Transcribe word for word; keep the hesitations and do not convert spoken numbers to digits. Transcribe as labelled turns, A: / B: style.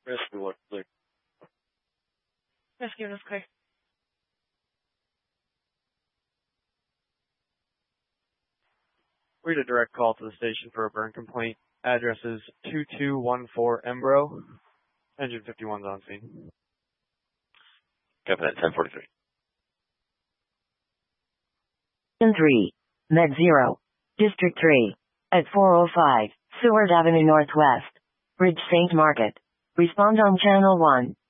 A: Rescue one, clear.
B: Rescue is clear.
C: We had a direct call to the station for a burn complaint. Address is two two one four Embro. Engine fifty-one's on scene.
A: Copy that, ten forty-three.
D: three. Med zero. District three. At four oh five, Seward Avenue Northwest. Bridge Saint Margaret. Respond on channel one.